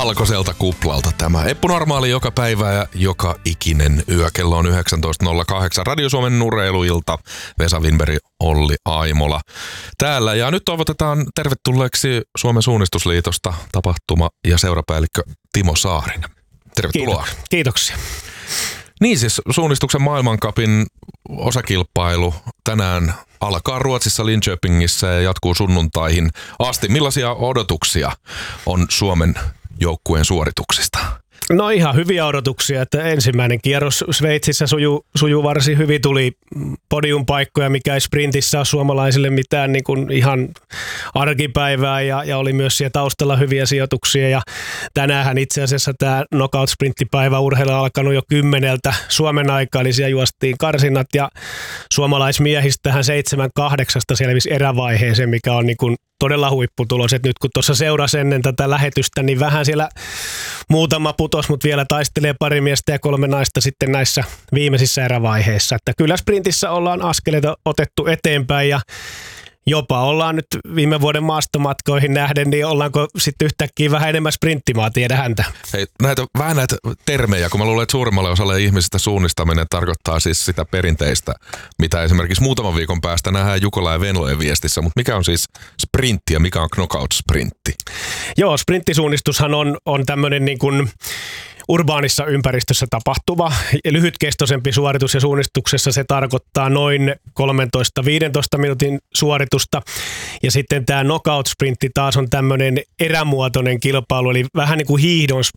Valkoiselta kuplalta tämä. Eppu Normaali joka päivä ja joka ikinen yö. Kello on 19.08. Radio Suomen urheiluilta. Vesa Winberg, Olli Aimola täällä. Ja nyt toivotetaan tervetulleeksi Suomen Suunnistusliitosta tapahtuma- ja seurapäällikkö Timo Saarinen. Tervetuloa. Kiitoksia. Niin siis suunnistuksen maailmancupin osakilpailu tänään alkaa Ruotsissa Linköpingissä ja jatkuu sunnuntaihin asti. Millaisia odotuksia on Suomen joukkueen suorituksista? No ihan hyviä odotuksia, että ensimmäinen kierros Sveitsissä sujuu varsin hyvin, tuli podiumpaikkoja, mikä ei sprintissä ole suomalaisille mitään niin kuin ihan arkipäivää ja oli myös siellä taustalla hyviä sijoituksia ja tänäänhän itse asiassa tämä knockout-sprinttipäivä urheilu on alkanut jo 10 Suomen aikaa, eli siellä juostiin karsinnat ja suomalaismiehistähän 7-8 selvisi erävaiheeseen, mikä on niin kuin todella huipputulos, että nyt kun tuossa seurasi ennen tätä lähetystä, niin vähän siellä muutama putos, mutta vielä taistelee pari miestä ja 3 naista sitten näissä viimeisissä erävaiheissa. Että kyllä sprintissä ollaan askeleita otettu eteenpäin ja jopa ollaan nyt viime vuoden maastomatkoihin nähden, niin ollaanko sitten yhtäkkiä vähän enemmän sprinttimaa, tiedä häntä. Hei, vähän näitä termejä, kun mä luulen, että suurimmalle osalle ihmisistä suunnistaminen tarkoittaa siis sitä perinteistä, mitä esimerkiksi muutaman viikon päästä nähdään Jukola ja Venlojen viestissä, mutta mikä on siis sprintti ja mikä on knockout-sprintti? Joo, sprinttisuunnistushan on tämmöinen niin kuin urbaanissa ympäristössä tapahtuva lyhytkestoisempi suoritus ja suunnistuksessa se tarkoittaa noin 13-15 minuutin suoritusta ja sitten tämä knockout-sprintti taas on tämmöinen erämuotoinen kilpailu eli vähän niin kuin hiihdon